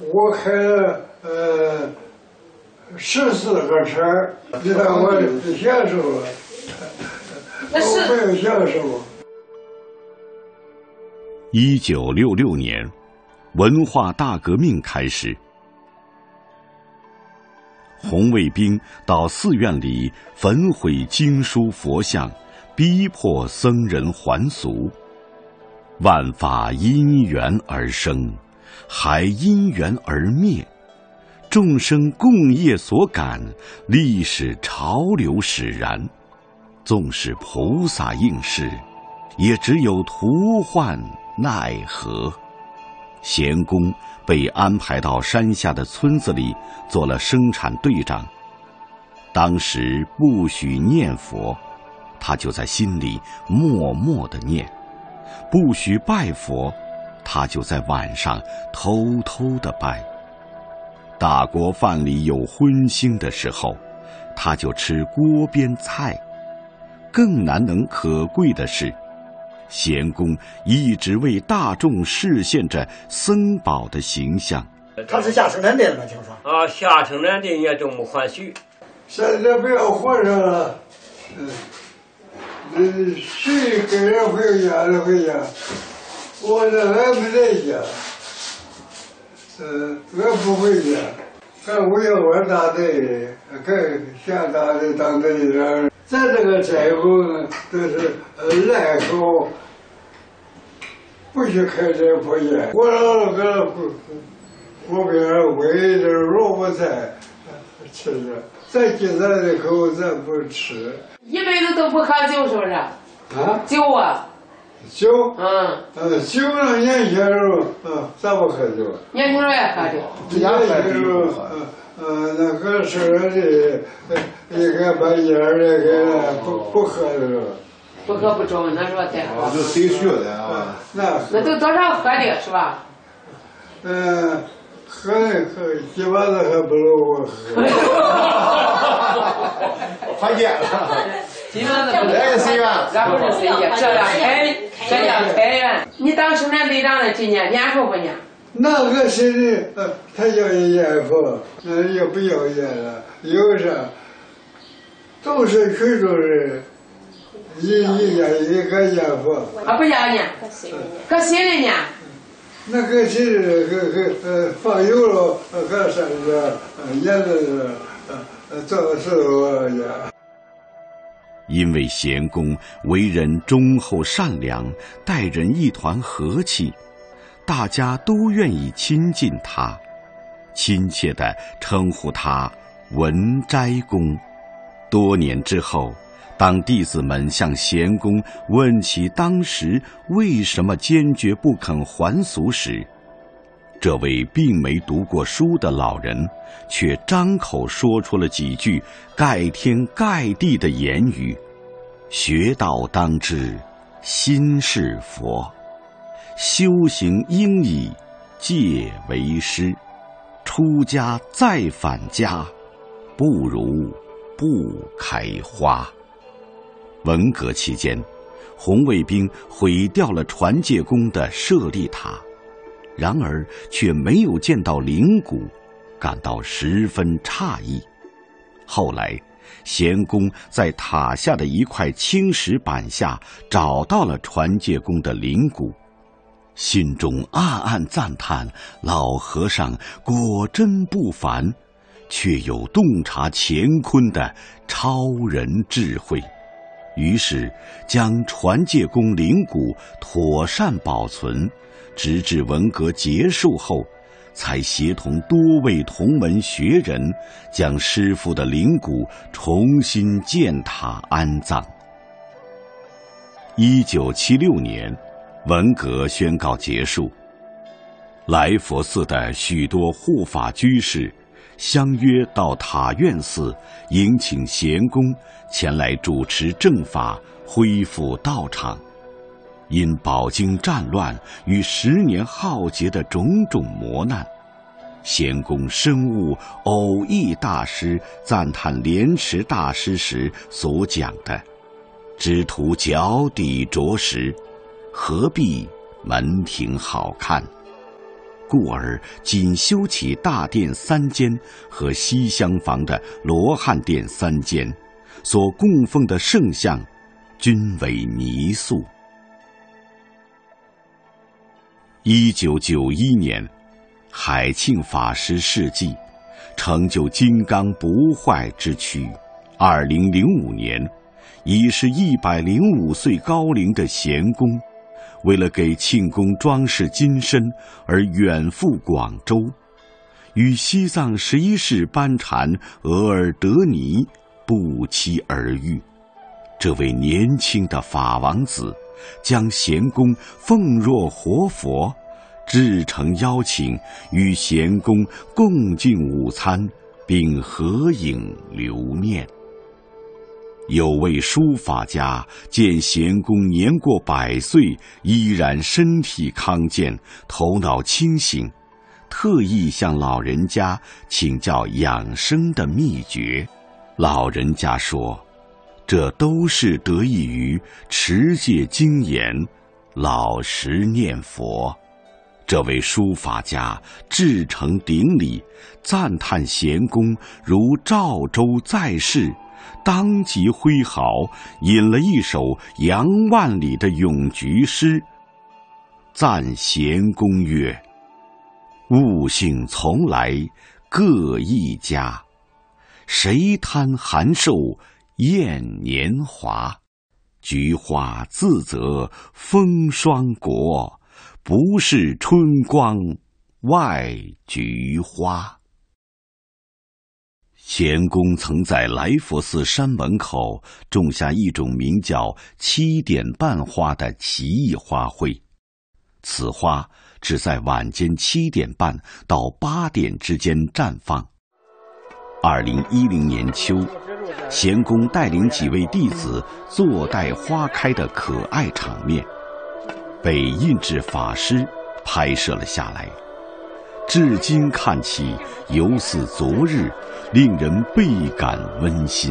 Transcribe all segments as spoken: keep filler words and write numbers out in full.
我开了呃十四个车，你看我享受了，我没有享受。 一九六六年，文化大革命开始。红卫兵到寺院里焚毁经书佛像，逼迫僧人还俗。万法因缘而生，还因缘而灭。众生共业所感，历史潮流使然。纵使菩萨应是，也只有徒患奈何。贤公被安排到山下的村子里做了生产队长。当时不许念佛，他就在心里默默地念；不许拜佛，他就在晚上偷偷地拜。大锅饭里有荤腥的时候，他就吃锅边菜。更难能可贵的是，贤公一直为大众示现着僧宝的形象。 他是下生产队的吗？听说啊，下生产队也这么欢喜。 现在不要活着了，嗯，嗯，谁给人回家的回家，我这还没在家，嗯，我不回家，看我要我大队，看下大队当队长。咱这个寨后呢，都是呃赖口。不许开这破店，我老个锅边煨点萝卜菜吃着，咱今咱的口咱不吃。 一辈子都不喝酒，是不是？ 啊？ 酒啊？ 酒？ 嗯。 呃，酒呢，年轻时候，嗯，咱不喝酒。 年轻人也喝酒。 年轻时候，嗯嗯，那个时候的，应该把烟儿那个不不喝的时候。 不喝不中，那说对。 啊，就谁学的啊？ 那那都多少喝的是吧？ 嗯，喝喝几把子还不如我喝。 还见了。 基本上都不是随缘，咱不是随缘，这样开，这样开源。你当生产队长的今年念佛不念？ 那个谁的，呃，他要念佛，那也不要念了，有啥？都是群众人。一一年一个念佛， 啊，不要念，搁心里念。 那搁心里，搁搁呃放油了，搁山上，烟子呃做事我呀。 因为贤公为人忠厚善良，待人一团和气，大家都愿意亲近他，亲切地称呼他文斋公。多年之后，当弟子们向贤公问起当时为什么坚决不肯还俗时，这位并没读过书的老人却张口说出了几句盖天盖地的言语：学道当知心是佛，修行应以戒为师，出家再返家，不如不开花。文革期间，红卫兵毁掉了传戒宫的舍利塔，然而却没有见到灵骨，感到十分诧异。后来，贤公在塔下的一块青石板下找到了传戒宫的灵骨，心中暗暗赞叹老和尚果真不凡，却有洞察乾坤的超人智慧。于是将传戒宫灵骨妥善保存，直至文革结束后，才协同多位同门学人将师父的灵骨重新建塔安葬。一九七六年，文革宣告结束，来佛寺的许多护法居士相约到塔院寺迎请贤公前来主持正法，恢复道场。因饱经战乱与十年浩劫的种种磨难，贤公深悟偶益大师赞叹莲池大师时所讲的：只图脚底着实，何必门庭好看。 故而仅修起大殿三间和西厢房的罗汉殿三间，所供奉的圣像均为泥塑。一九九一年，海庆法师事迹，成就金刚不坏之躯。二零零五年，已是一百零五岁高龄的贤公，为了给庆功装饰金身而远赴广州，与西藏十一世班禅额尔德尼不期而遇。这位年轻的法王子将贤公奉若活佛，至诚邀请与贤公共进午餐，并合影留念。有位书法家见贤公年过百岁，依然身体康健，头脑清醒，特意向老人家请教养生的秘诀。老人家说，这都是得益于持戒精严，老实念佛。这位书法家至诚顶礼，赞叹贤公如赵州在世，当即挥毫引了一首杨万里的咏菊诗，赞贤公曰：悟性从来各一家，谁贪寒瘦厌年华？菊花自责风霜国，不是春光外菊花。贤公曾在来佛寺山门口种下一种名叫七点半花的奇异花卉，此花只在晚间七点半到八点之间绽放。二零一零年秋，贤公带领几位弟子坐待花开的可爱场面，被印制法师拍摄了下来，至今看起犹似昨日，令人倍感温馨。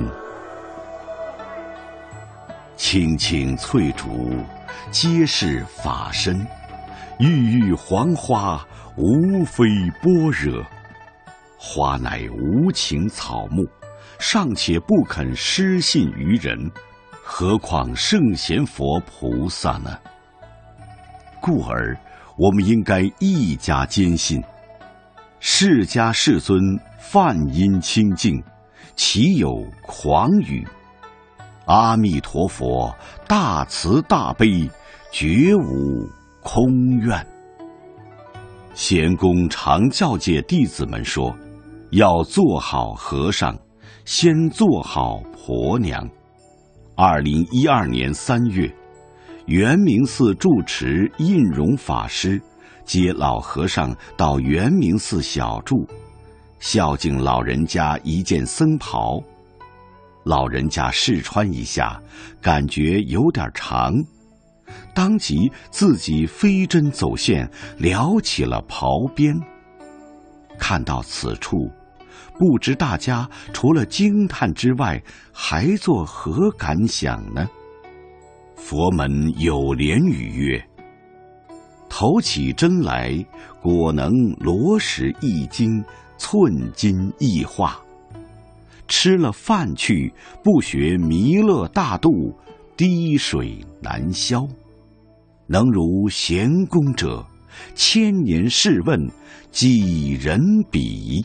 青青翠竹，皆是法身，郁郁黄花，无非般若。花乃无情草木，尚且不肯失信于人，何况圣贤佛菩萨呢？故而我们应该一家坚信，释迦世尊梵音清净，岂有狂语？阿弥陀佛大慈大悲，绝无空愿。贤公常教诫弟子们说，要做好和尚，先做好婆娘。二零一二年三月，圆明寺住持印容法师接老和尚到圆明寺小住，孝敬老人家一件僧袍。老人家试穿一下，感觉有点长，当即自己飞针走线撩起了袍边。看到此处，不知大家除了惊叹之外，还作何感想呢？佛门有莲语曰：投起针来，果能罗石一金，寸金一化。吃了饭去，不学弥勒大度，滴水难消。能如贤公者，千年试问，几人比？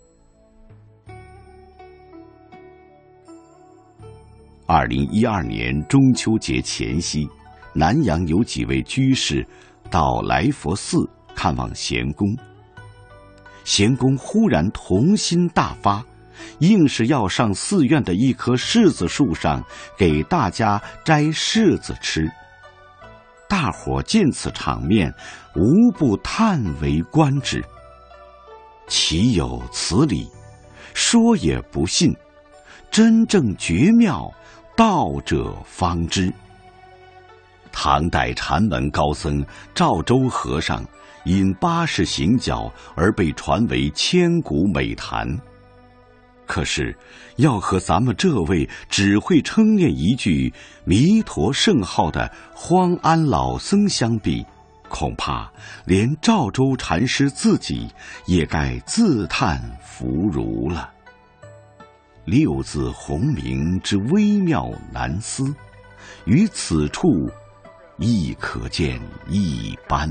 二零一二年中秋节前夕，南阳有几位居士到来佛寺看望贤公。贤公忽然童心大发，硬是要上寺院的一棵柿子树上给大家摘柿子吃。大伙见此场面，无不叹为观止。岂有此理？说也不信，真正绝妙，道者方知。唐代禅门高僧赵州和尚因八十行脚而被传为千古美谈。可是要和咱们这位只会称念一句弥陀圣号的荒安老僧相比， 恐怕连赵州禅师自己也该自叹弗如了。六字洪名之微妙难思，于此处亦可见一斑。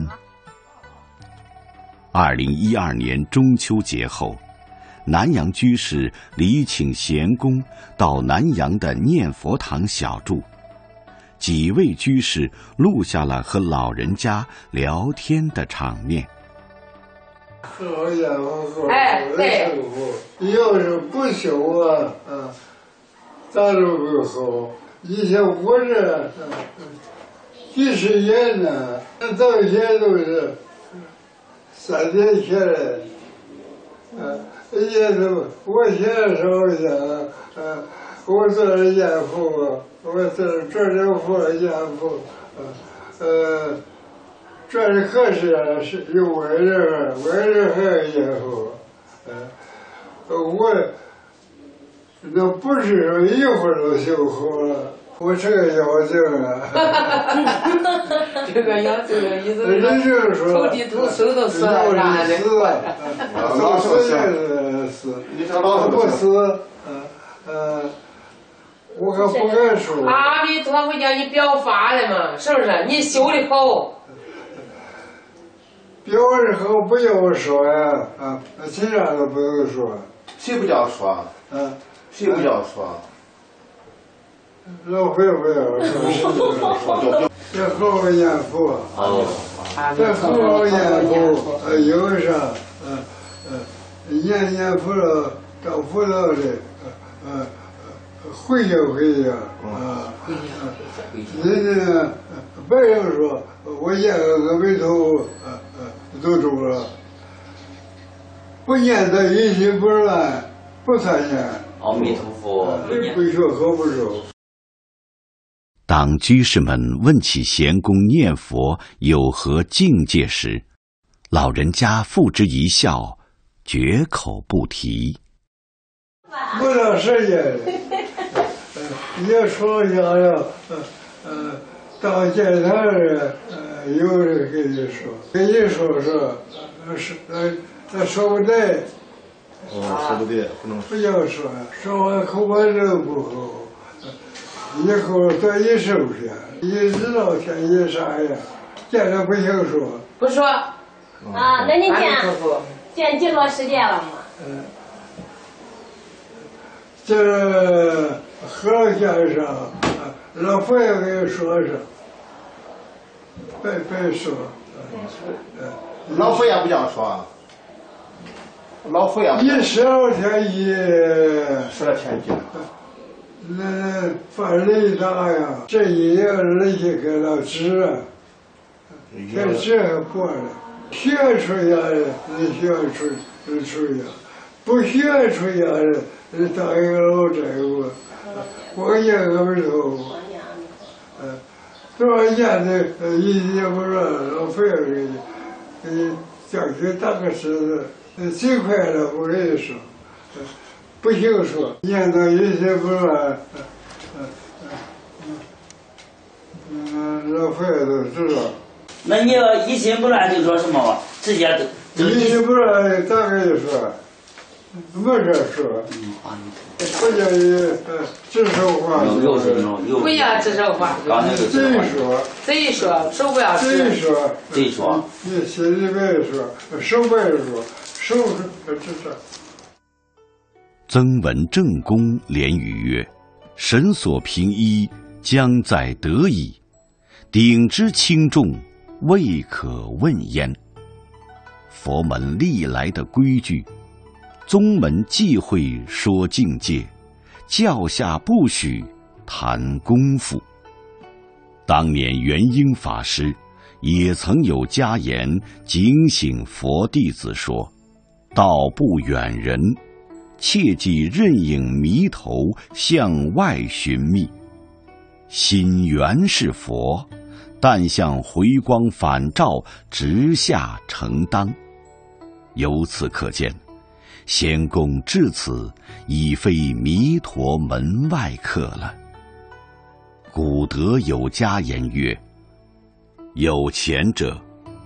二零一二年中秋节后，南阳居士礼请贤公到南阳的念佛堂小住，几位居士录下了和老人家聊天的场面。 好家伙， 哎，对， 要是不修啊，啊，咋都不好。以前我这几十年呢，到现在都是三年前来，啊，也都我现在说一下，啊，我做了严父，我做做这父严父，啊，呃。这是可是是有为人，为人还有严父，呃，我那不是说一会儿就修好了，我这个要求啊， 这个要求意思人就是说， 头地头手都死了，啥的， 老死也是死， 你这老不死，呃呃，我可不敢说。 阿弥陀佛叫你表法的嘛，是不是？你修的好。 表示后不要说呀，啊，其他都不用说。 谁不叫说？ 嗯， 谁不叫说？ 老会不要说。这好好严父，这好好严父，呃，有啥，呃呃，严严父了，到父老的，呃呃，回应回应啊，人家不要说，我严个阿弥陀佛，呃呃。都住了，不念的一心不乱，不参念。 阿弥陀佛， 不学和不熟。 当居士们问起贤公念佛有何境界时，老人家付之一笑，绝口不提。 不到时间，也说想要，呃呃，到见他人。有人跟你说，跟你说说，是呃，他说不对， 哦，说不对，不能不要说，说完口把肉不好，以后到你手下，你知道天意啥样，见了不行说， 不说。 啊，那你见见几多时间了嘛？ 嗯，这和尚先生，老佛爷给你说说。别别说， 老佛爷不叫说，老佛爷一十二天一， 十二天一， 那犯雷大呀，这一夜人家给了纸啊，这纸还过了，学出家的人学出出家，不学出家的人当一个老债务，我也个不头，嗯。多少年的一也不说老费儿给你，给你叫去打个石子，最快了我跟你说，不行说，念到一些不乱，嗯嗯嗯，老费儿都知道。 那你要一心不乱就说什么吧？直接都。 一心不乱咋跟你说？没事说。嗯，阿弥陀佛。不叫你呃指手画脚， 不要指手画脚。 贼说， 贼说，手不要指。 贼说， 贼说。 你心里边说，手不要说，手是指着。 曾文正公连语曰：“神所凭依，将在得矣；鼎之轻重，未可问焉。”佛门历来的规矩。宗门忌讳说境界，教下不许谈功夫。当年元英法师也曾有家言警醒佛弟子说：“道不远人，切忌任影迷头向外寻觅。心原是佛，但向回光返照直下承当。”由此可见，仙公至此已非弥陀门外客了。古德有家言曰：“有钱者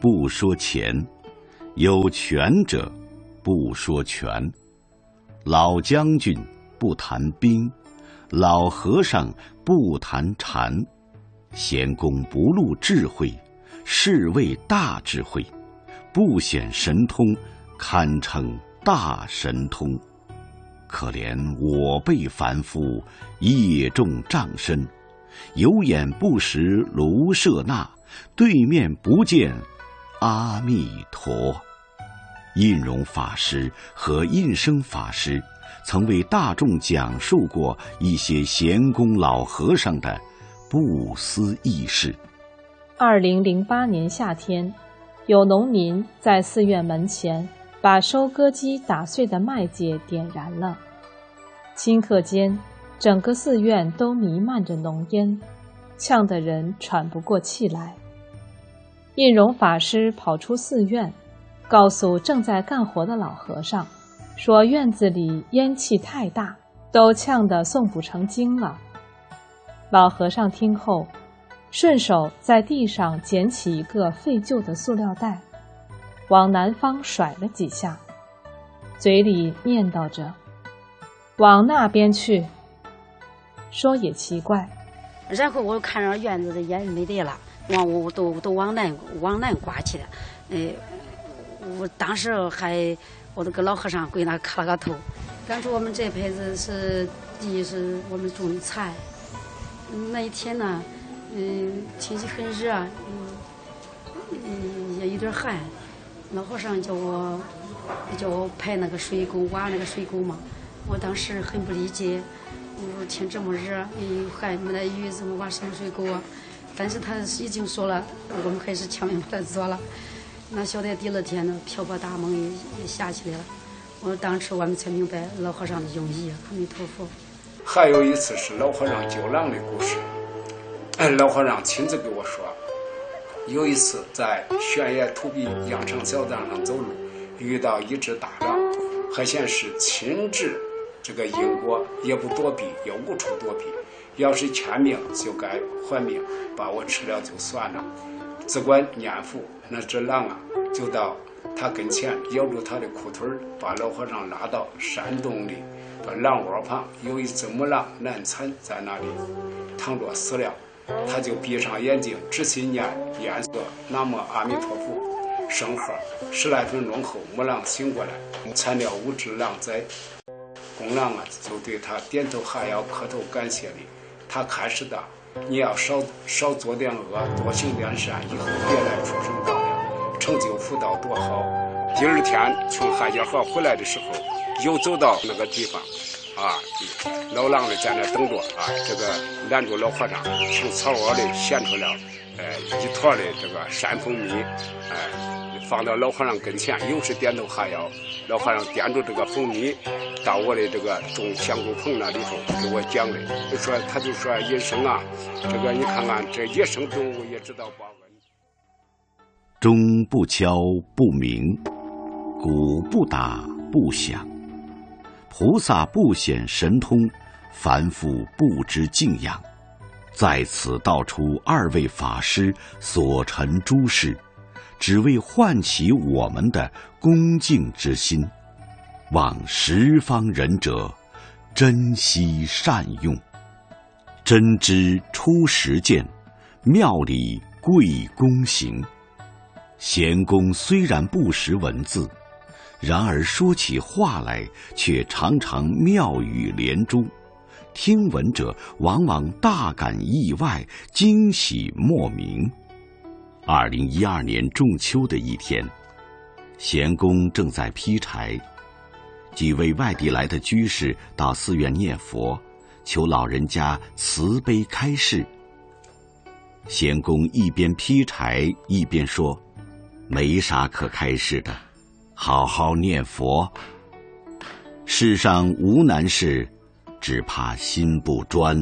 不说钱，有权者不说权。老将军不谈兵，老和尚不谈禅。闲公不露智慧，是谓大智慧。不显神通，堪称大神通。可怜我辈凡夫，业重障身，有眼不识卢舍那，对面不见阿弥陀。印容法师和印生法师曾为大众讲述过一些闲公老和尚的不思议事。 二零零八年夏天，有农民在寺院门前把收割机打碎的麦秸点燃了，顷刻间整个寺院都弥漫着浓烟，呛得人喘不过气来。印容法师跑出寺院，告诉正在干活的老和尚，说院子里烟气太大，都呛得诵不成经了。老和尚听后，顺手在地上捡起一个废旧的塑料袋，往南方甩了几下，嘴里念叨着：“往那边去。”说也奇怪。 然后我看着院子的烟没得了，往我都都往南往南刮去了。呃，我当时还我那个老和尚跪那磕了个头。当初我们这辈子是地是我们种的菜。那一天呢，嗯，天气很热，嗯，嗯，也有点寒。老和尚叫我叫我排那个水沟，挖那个水沟嘛。我当时很不理解，我说天这么热，又寒没得雨，怎么挖什么水沟啊？但是他已经说了，我们还是强行把它做了。那晓得第二天呢，瓢泼大梦也也下起来了。我当时我们才明白老和尚的用意。阿弥陀佛。 还有一次是老和尚救狼的故事，老和尚亲自给我说，有一次在悬崖土壁羊肠小道上走路，遇到一只大狼，还显是亲至这个因果，也不躲避，也无处躲避，要是欠命就该还命，把我吃了就算了。只管念佛，那只狼啊就到他跟前，咬住他的裤腿，把老和尚拉到山洞里。把狼窝旁有一只母狼难产，在那里躺着死了，他就闭上眼睛，只心念念色南无阿弥陀佛，声喝。十来分钟后，母狼醒过来，产了五只狼崽。公狼啊，就对他点头哈腰，磕头感谢礼。他开始的，你要少少做点恶，多行点善，以后别来畜生道了，成就福道多好。第二天从汉家河回来的时候，又走到那个地方，啊，老狼的在那等着啊，这个拦住老和尚，从草窝里衔出了，呃，一坨的这个山蜂蜜，哎、呃，放到老和尚跟前，又是点头哈腰。老和尚掂住这个蜂蜜，到我的这个种香菇棚那里头给我讲的，就说他就说医生啊，这个你看看这野生动物也知道报恩。 钟不敲不鸣，鼓不打不响。菩萨不显神通，凡夫不知敬仰。在此道出二位法师所陈诸事，只为唤起我们的恭敬之心，望十方仁者珍惜善用。真知出实践，妙理贵公行。闲公虽然不识文字，然而说起话来却常常妙语连珠，听闻者往往大感意外，惊喜莫名。二零一二年仲秋的一天，闲公正在劈柴，几位外地来的居士到寺院念佛，求老人家慈悲开示。闲公一边劈柴一边说：“没啥可开示的，好好念佛。世上无难事，只怕心不专。”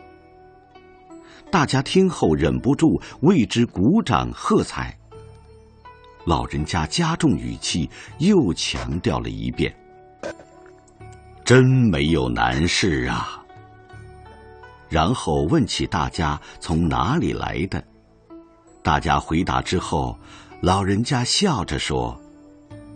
大家听后忍不住为之鼓掌喝彩。老人家加重语气，又强调了一遍：“真没有难事啊。”然后问起大家从哪里来的，大家回答之后， 老人家笑着说：“